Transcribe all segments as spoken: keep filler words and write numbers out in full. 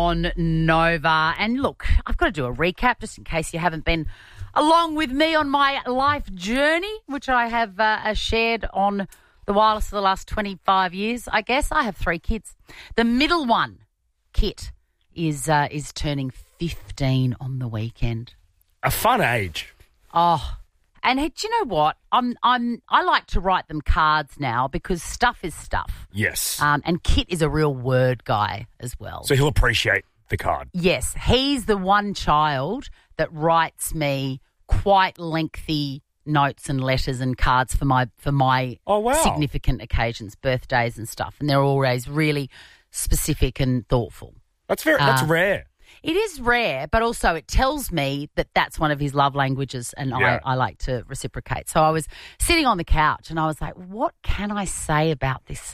On Nova. And look, I've got to do a recap just in case you haven't been along with me on my life journey, which I have uh, shared on the wireless for the last twenty-five years, I guess. I have three kids. The middle one, Kit, is uh, is turning fifteen on the weekend. A fun age. Oh, and hey, do you know what? I'm I'm I like to write them cards now because stuff is stuff. Yes. Um, and Kit is a real word guy as well. So he'll appreciate the card. Yes, he's the one child that writes me quite lengthy notes and letters and cards for my for my oh, wow. significant occasions, birthdays and stuff, and they're always really specific and thoughtful. That's very that's uh, rare. It is rare, but also it tells me that that's one of his love languages, and Yeah. I, I like to reciprocate. So I was sitting on the couch and I was like, what can I say about this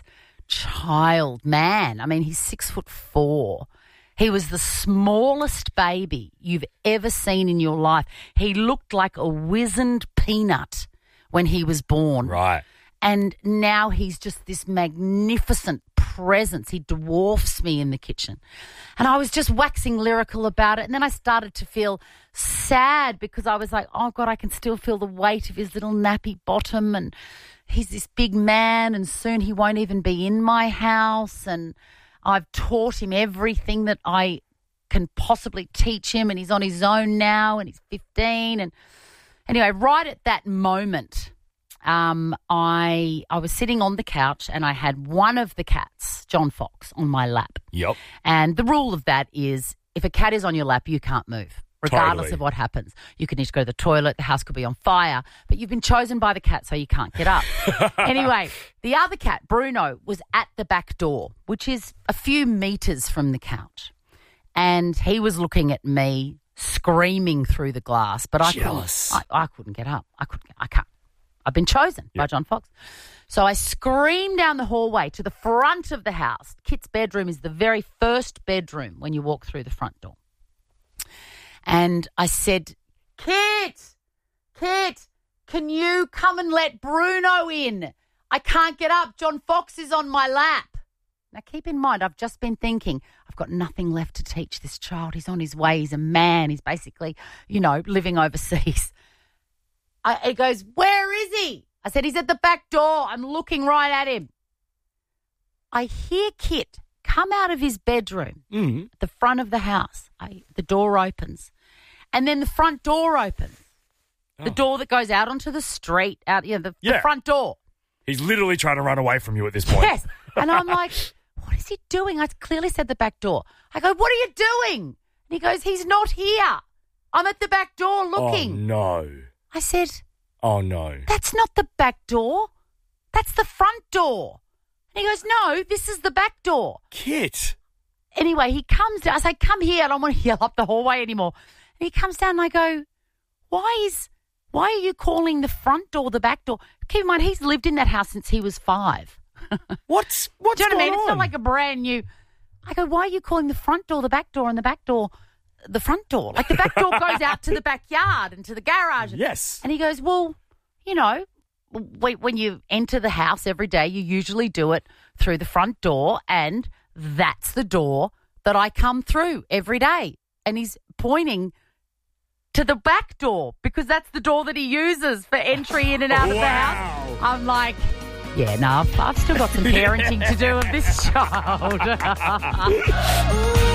child man? I mean, he's six foot four. He was the smallest baby you've ever seen in your life. He looked like a wizened peanut when he was born. Right. And now he's just this magnificent presence. He dwarfs me in the kitchen. And I was just waxing lyrical about it. And then I started to feel sad because I was like, oh, God, I can still feel the weight of his little nappy bottom. And he's this big man and soon he won't even be in my house. And I've taught him everything that I can possibly teach him. And he's on his own now and he's fifteen. And anyway, right at that moment, Um, I I was sitting on the couch and I had one of the cats, John Fox, on my lap. Yep. And the rule of that is if a cat is on your lap, you can't move, regardless Totally. of what happens. You could need to go to the toilet, the house could be on fire, but you've been chosen by the cat so you can't get up. Anyway, the other cat, Bruno, was at the back door, which is a few metres from the couch. And he was looking at me, screaming through the glass, but I Jealous. couldn't, I, I couldn't get up. I couldn't, I can't. I've been chosen by Yep. John Fox. So I screamed down the hallway to the front of the house. Kit's bedroom is the very first bedroom when you walk through the front door. And I said, Kit, Kit, can you come and let Bruno in? I can't get up. John Fox is on my lap. Now, keep in mind, I've just been thinking, I've got nothing left to teach this child. He's on his way. He's a man. He's basically, you know, living overseas. I, he goes, where is he? I said, he's at the back door. I'm looking right at him. I hear Kit come out of his bedroom Mm. at the front of the house. I, the door opens. And then the front door opens. The Oh. door that goes out onto the street, out, you know, the, the Yeah. front door. He's literally trying to run away from you at this point. Yes. And I'm like, what is he doing? I clearly said the back door. I go, what are you doing? And he goes, he's not here. I'm at the back door looking. Oh, no. I said, Oh, no. that's not the back door. That's the front door. And he goes, no, this is the back door. Kit. Anyway, he comes down. I say, come here. I don't want to yell up the hallway anymore. And he comes down and I go, why is, why are you calling the front door the back door? Keep in mind, he's lived in that house since he was five. What's, what's Do you know what I going mean? It's on? not like a brand new. I go, why are you calling the front door the back door and the back door the front door? Like the back door goes out to the backyard and to the garage. Yes. And he goes, well, you know, w- when you enter the house every day, you usually do it through the front door, and that's the door that I come through every day. And he's pointing to the back door because that's the door that he uses for entry in and out of the house. Wow. I'm like, yeah, no, I've, I've still got some parenting to do of this child.